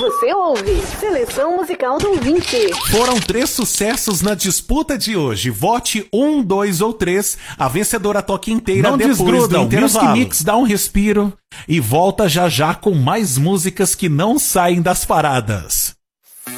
Você ouve Seleção Musical do Ouvinte. Foram 3 sucessos na disputa de hoje. Vote 1, 2 ou 3. A vencedora toca inteira Não depois desgruda, do o intervalo. Music Mix dá um respiro E volta já já com mais músicas que não saem das paradas.